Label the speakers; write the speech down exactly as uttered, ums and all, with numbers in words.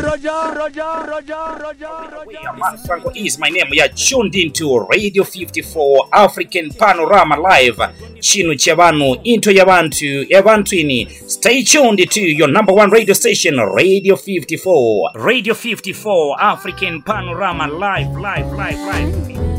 Speaker 1: Roger, Roger, Roger, Roger, Roger.
Speaker 2: Man Franco is my name. You are tuned into Radio fifty-four African Panorama Live. Chinu Chabanu into Yabantu, Yabantwini. Stay tuned to your number one radio station, Radio fifty-four. Radio fifty-four African Panorama Live, live, live, live.